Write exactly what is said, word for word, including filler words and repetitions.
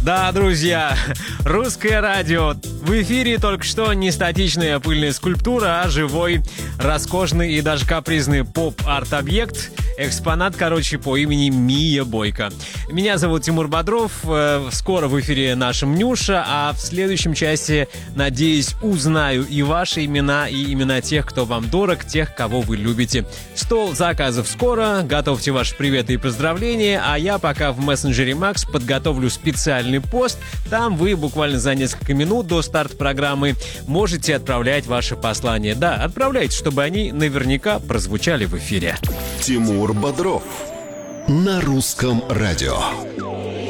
Да, друзья, русское радио. В эфире только что не статичная пыльная скульптура, а живой, роскошный и даже капризный поп-арт-объект. Экспонат, короче, по имени Мия Бойко. Меня зовут Тимур Бодров. Скоро в эфире наша Нюша, а в следующем часе, надеюсь, узнаю и ваши имена, и имена тех, кто вам дорог, тех, кого вы любите. Стол заказов скоро. Готовьте ваши приветы и поздравления, а я пока в мессенджере Макс подготовлю специальный пост. Там вы буквально за несколько минут до старта программы можете отправлять ваши послания. Да, отправляйте, чтобы они наверняка прозвучали в эфире. Тимур Бодров на русском радио.